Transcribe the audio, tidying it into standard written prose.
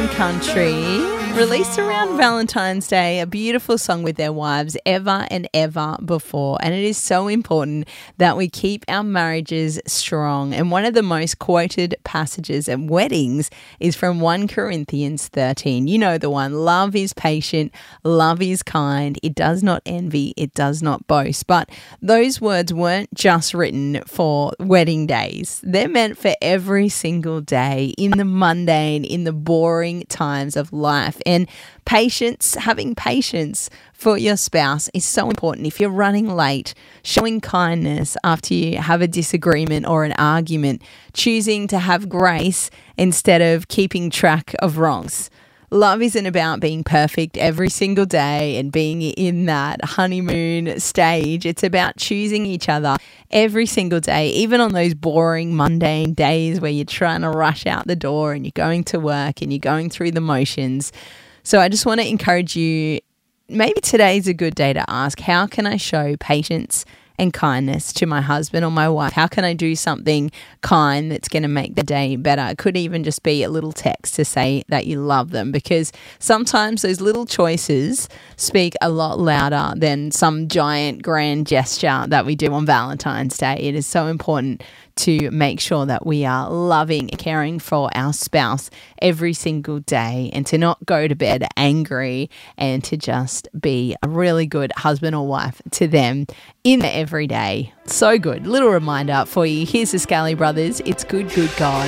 Country released around Valentine's Day, a beautiful song with their wives ever and ever before. And it is so important that we keep our marriages strong. And one of the most quoted passages at weddings is from 1 Corinthians 13. You know the one, love is patient, love is kind, it does not envy, it does not boast. But those words weren't just written for wedding days. They're meant for every single day, in the mundane, in the boring times of life. And patience, having patience for your spouse is so important. If you're running late, showing kindness after you have a disagreement or an argument, choosing to have grace instead of keeping track of wrongs. Love isn't about being perfect every single day and being in that honeymoon stage. It's about choosing each other every single day, even on those boring, mundane days where you're trying to rush out the door and you're going to work and you're going through the motions. So I just want to encourage you, maybe today's a good day to ask, how can I show patience and kindness to my husband or my wife? How can I do something kind that's going to make the day better? It could even just be a little text to say that you love them, because sometimes those little choices speak a lot louder than some giant grand gesture that we do on Valentine's Day. It is so important to make sure that we are loving and caring for our spouse every single day, and to not go to bed angry, and to just be a really good husband or wife to them in the everyday. So good. Little reminder for you. Here's the Scally Brothers. It's Good, Good God.